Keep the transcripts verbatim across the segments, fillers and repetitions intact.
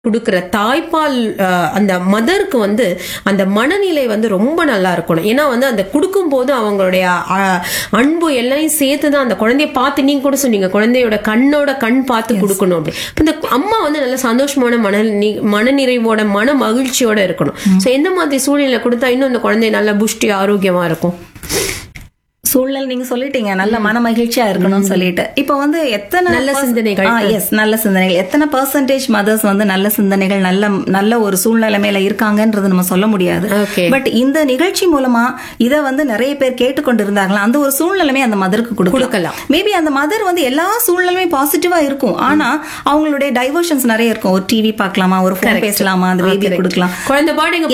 குடுக்கிற தாய்ப்பால் அந்த மதருக்கு வந்து அந்த மனநிலை வந்து ரொம்ப நல்லா இருக்கணும். ஏன்னா வந்து அந்த கொடுக்கும் போது அவங்களுடைய அன்பு எல்லாம் சேர்த்துதான் அந்த குழந்தைய பார்த்து, நீங்க கூட சொன்னீங்க குழந்தையோட கண்ணோட கண் பார்த்து கொடுக்கணும் அப்படி. அந்த அம்மா வந்து நல்ல சந்தோஷமான மன மனநிறைவோட மன மகிழ்ச்சியோட இருக்கணும். சோ எந்த மாதிரி சூழ்நிலை கொடுத்தா இன்னும் அந்த குழந்தை நல்ல புஷ்டி ஆரோக்கியமா இருக்கும்? சூழல் நீங்க சொல்லிட்டீங்க, நல்ல மன மகிழ்ச்சியா இருக்கணும்னு சொல்லிட்டு. இப்ப வந்து எத்தனை நல்ல சிந்தனைகள், எஸ் நல்ல சிந்தனைகள், எத்தனை பெர்சன்டேஜ் மதர்ஸ் வந்து நல்ல சிந்தனைகள் நல்ல நல்ல ஒரு சூழ்நிலைமையில இருக்காங்கன்றது நம்ம சொல்ல முடியாது. பட் இந்த நிகழ்ச்சி மூலமா இத வந்து நிறைய பேர் கேட்டுக்கொண்டு இருந்தாங்களா, அந்த ஒரு சூழ்நிலைமை அந்த மதருக்கு கொடுக்கலாம். மேபி அந்த மதர் வந்து எல்லா சூழ்நிலையுமே பாசிட்டிவா இருக்கும், ஆனா அவங்களுடைய டைவர்ஷன்ஸ் நிறைய இருக்கும். ஒரு டிவி பார்க்கலாமா, ஒரு போன் பேசலாமா, அந்த பேபி கொடுக்கலாம், குழந்தை பாடுங்க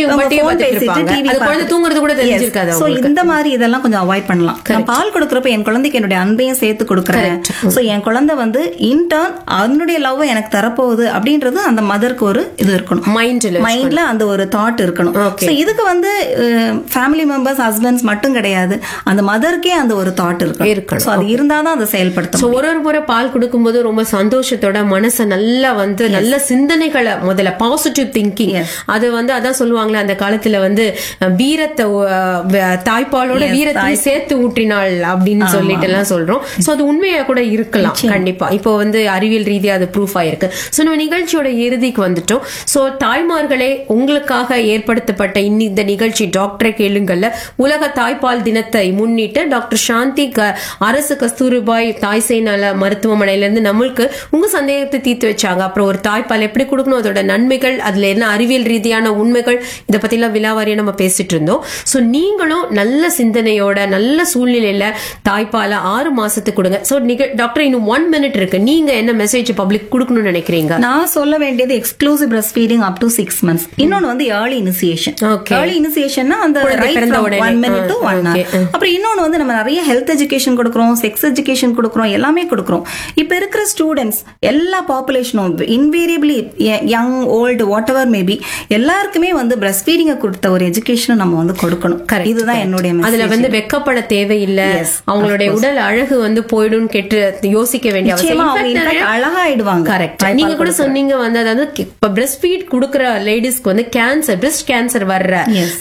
தூங்குறது கூட தெரிஞ்சிருக்காது. சோ இந்த மாதிரி இதெல்லாம் கொஞ்சம் அவாய்ட் பண்ணலாம். நான் பால் கொடுக்கறப்ப என் குழந்தைக்கு என்னுடைய அன்பையும் சேர்த்து கொடுக்கறேன். சோ என் குழந்தை வந்து இன்டர்ன் அதனுடைய லவ் எனக்கு தரப்போகுது அப்படின்றது அந்த மதருக்கு ஒரு இது இருக்கணும், மைண்ட்ல மைண்ட்ல அந்த ஒரு தாட் இருக்கணும். சோ இதுக்கு வந்து ஃபேமிலி மெம்பர்ஸ் ஹஸ்பண்ட்ஸ் மட்டும் கிடையாது, அந்த மதருக்கே அந்த ஒரு தாட் இருக்கணும். சோ அது இருந்தாதான் அதை செயல்படுத்தும். ஒரு ஒரு முறை பால் கொடுக்கும்போது ரொம்ப சந்தோஷத்தோட மனசை நல்லா வந்து நல்ல சிந்தனைகளை முதல்ல பாசிட்டிவ் திங்கிங், அது வந்து அதான் சொல்லுவாங்களே அந்த காலத்துல வந்து வீரத்தை தாய்ப்பாலோட வீரத்தை சேர்த்து ஊற்றினாள் அப்படின்னு சொல்லிட்டு எல்லாம் சொல்றோம். சோ அது உண்மையா கூட இருக்கலாம் கண்டிப்பா. இப்போ வந்து அறிவியல் ரீதியா அது ப்ரூஃப் ஆயிருக்கு. சோ நம்ம நிகழ்ச்சியோட இறுதிக்கு வந்துட்டோம். சோ தாய்மார்களே, உங்களுக்காக ஏற்படுத்தப்பட்ட இந்த நிகழ்ச்சி டாக்டரை கேளுங்கள்ல உலக தாய்ப்பால் தினத்தை முன்னிட்டு டாக்டர் சாந்தி அரசு கஸ்தூரிபாய் தாய் சேய் நல மருத்துவமனையில இருந்து நம்மளுக்கு உங்க சந்தேகத்தை தீர்த்து வச்சாங்க. அப்புறம் ஒரு தாய்ப்பால் எப்படி கொடுக்கணும், அதோட நன்மைகள், அதுல என்ன அறிவியல் ரீதியான உண்மைகள், இதை பத்தி எல்லாம் விலாவாரியா நம்ம பேசிட்டு இருந்தோம். சோ நீங்களும் நல்ல சிந்தனையோட நல்ல சூழ்நிலையில தாய்ப்பால ஆறு மாசத்துக்கு கொடுங்க. சோ டாக்டர் இன்னும் ஒன் மினிட் இருக்கு, நீங்க என்ன மெசேஜ் பப்ளிக் கொடுக்கணும்னு நினைக்கிறீங்க? நான் சொல்ல வேண்டியது exclusive breast feeding up to six months. இன்னொன்னு வந்து ஏர்லி இனிஷியேஷன். ஏர்லி இனிஷியேஷன்னா அந்த one minute to one hour. அப்புறம் இன்னொன்னு வந்து நம்ம நிறைய ஹெல்த் எஜுகேஷன் கொடுக்கறோம், செக்ஸ் எஜுகேஷன் கொடுக்கறோம், எல்லாமே கொடுக்கறோம். இப்ப இருக்கிற ஸ்டூடெண்ட்ஸ் எல்லா பாப்புலேஷனும் invariably young old what ever maybe எல்லாருக்குமே வந்து பிரஸ்ட் ஃபீடிங் கொடுத்த ஒரு எஜுகேஷன் நம்ம வந்து கொடுக்கணும். இதுதான் என்னுடைய மெசேஜ். அதுல வந்து வெக்கப்பட தேவையில்லை, அவங்களுடைய உடல் அழகு வந்து போயிடும் கெட்டு யோசிக்க வேண்டிய அவசியம், அழகாயிடுவாங்க. கரெக்ட். நீங்க கூட சொன்னீங்க வந்து அதாவது பிரஸ்ட் ஃபீட் கொடுக்கற லேடிஸ்க்கு வந்து கேன்சர், பிரஸ்ட் கேன்சர் வர்ற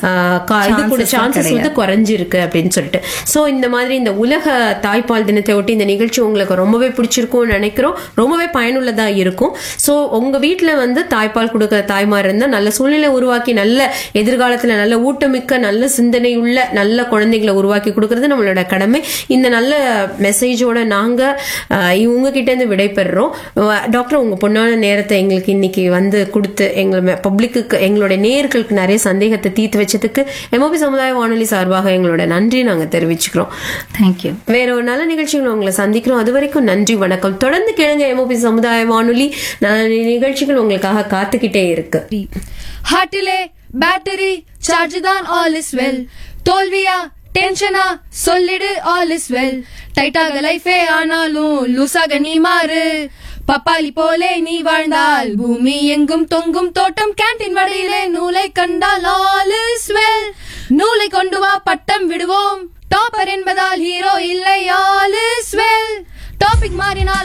இது கூட சான்சஸ் வந்து குறைஞ்சிருக்கு அப்படின்னு சொல்லிட்டு. சோ இந்த மாதிரி இந்த உலக தாய்ப்பால் தினத்தை ஒட்டி இந்த நிகழ்ச்சி உங்களுக்கு ரொம்பவே பிடிச்சிருக்கும்னு நினைக்கிறோம், ரொம்பவே பயனுள்ளதா இருக்கும். சோ உங்க வீட்டுல வந்து தாய்ப்பால் கொடுக்கற தாய்மார் இருந்தா நல்ல சூழ்நிலை உருவாக்கி நல்ல எதிர்காலத்துல நல்ல ஊட்டமிக்க நல்ல சிந்தனை உள்ள நல்ல குழந்தைகளை உருவாக்கி கொடுக்கறது நம்மளோட கடமை. இந்த நல்ல மெசேஜோட நாங்க இவங்க கிட்ட இருந்து விடைபெறுறோம். டாக்டர், உங்க பொண்ணான நேரத்தை எங்களுக்கு இன்னைக்கு வந்து கொடுத்து எங்க பப்ளிக்கு எங்களுடைய நேயர்களுக்கு நிறைய சந்தேகத்தை தீர்த்து வச்சதுக்கு எம்ஓபி சமுதாய வானொலி சார்பாக எங்களோட நன்றி நாங்க தெரிவிச்சுக்கிறோம். தேங்க்யூ. வேற ஒரு நல்ல நிகழ்ச்சிகள் உங்களை சந்திக்கிறோம். அது வரைக்கும் நன்றி, வணக்கம். தொடர்ந்து கேளுங்க எம்ஓபி சமுதாய வானொலி, நிகழ்ச்சிகள் உங்களுக்காக காத்துக்கிட்டே இருக்கு. ஹார்ட்டிலே பேட்டரி சார்ஜ் தான், ஆல் இஸ் வெல். தோல்வியா டென்ஷனா சொல்லிடு, ஆல் இஸ் வெல். டைட்டாக லைஃபே ஆனாலும் லூசாக நீ மாறு. பப்பாளி போலே நீ வாழ்ந்தால் பூமி எங்கும் தொங்கும் தோட்டம். கேன்டீன் வடையிலே நூலை கண்டால் ஆல் இஸ் வெல். நூலை கொண்டு வா பட்டம் விடுவோம். டாப்பர் என்பதால் ஹீரோ இல்லை, ஆல் இஸ் வெல். டாபிக் மாறினால்